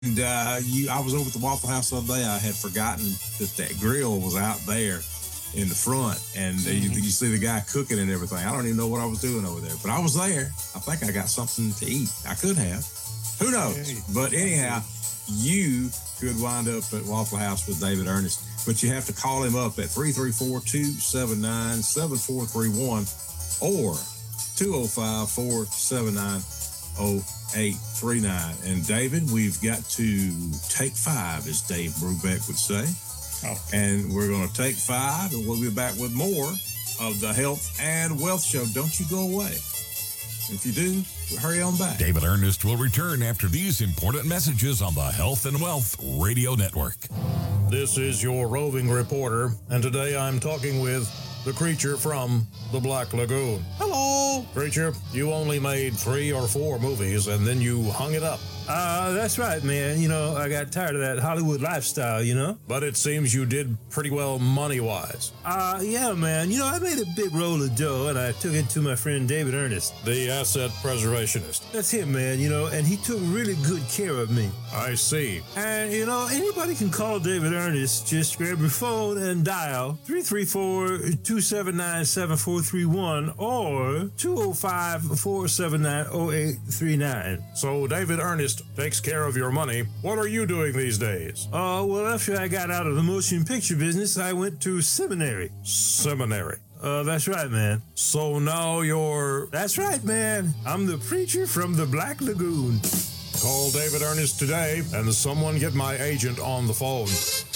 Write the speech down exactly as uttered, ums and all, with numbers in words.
And uh, you, I was over at the Waffle House the other day. I had forgotten that that grill was out there in the front, and mm-hmm. you, you see the guy cooking and everything. I don't even know what I was doing over there, but I was there. I think I got something to eat. I could have. Who knows? Hey. But anyhow, you could wind up at Waffle House with David Ernest, but you have to call him up at three three four, two seven nine, seven four three one or two oh five, four seven nine, oh eight three nine. And David, we've got to take five, as Dave Brubeck would say. Oh. And we're going to take five, and we'll be back with more of the Health and Wealth Show. Don't you go away. If you do, hurry on back. David Ernest will return after these important messages on the Health and Wealth Radio Network. This is your roving reporter, and today I'm talking with the creature from the Black Lagoon. Hello. Creature, you only made three or four movies, and then you hung it up. Uh, that's right, man. You know, I got tired of that Hollywood lifestyle, you know? But it seems you did pretty well money-wise. Uh, yeah, man. You know, I made a big roll of dough, and I took it to my friend David Ernest. The asset preservationist. That's him, man, you know, and he took really good care of me. I see. And, you know, anybody can call David Ernest. Just grab your phone and dial three three four, two seven nine, seven four three one or two oh five, four seven nine, oh eight three nine. So David Ernest takes care of your money. What are you doing these days? Uh, well, after I got out of the motion picture business, I went to seminary. Seminary? Uh, that's right, man. So now you're... That's right, man. I'm the preacher from the Black Lagoon. Call David Ernest today and someone get my agent on the phone.